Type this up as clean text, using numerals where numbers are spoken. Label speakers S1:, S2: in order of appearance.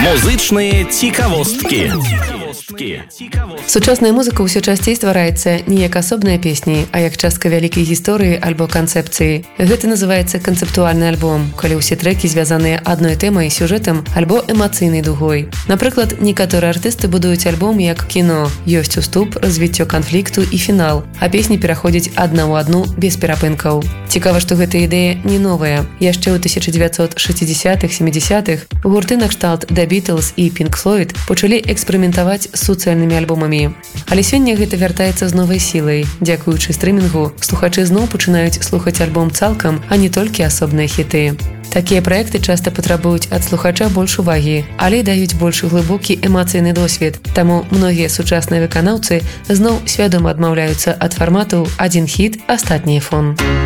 S1: Музычныя цікавосткі.
S2: Сучасная музыка ўсё часцей ствараецца не як асобныя песні, а як частка вялікай гісторыі альбо канцэпцыі. Гэта называецца канцэптуальны альбом, калі ўсе трэкі звязаныя адной тэмай, сюжэтам альбо эмацыйнай дугой. Напрыклад, некаторыя артысты будуюць альбом як кіно. Ёсць уступ, развіццё канфлікту і фінал, а песні пераходзяць адна ў адну без перапынкаў. Цікава, што гэта ідэя не новая. Яшчэ ў 1960-70-х гурты накшталт The Beatles і Pink Floyd пачалі эксперыментаваць з суцэльнымі альбомамі. Але сёння гэта вяртаецца з новай сілай. Дзякуючы стрымінгу, слухачы зноў пачынаюць слухаць альбом цалкам, а не толькі асобныя хіты. Такія праекты часта патрабуюць ад слухача больш увагі, але даюць больш глыбокі эмацыйны досвед. Таму многія сучасныя выканаўцы зноў свядома адмаўляюцца ад фармату «адзін хіт, астатнія фон».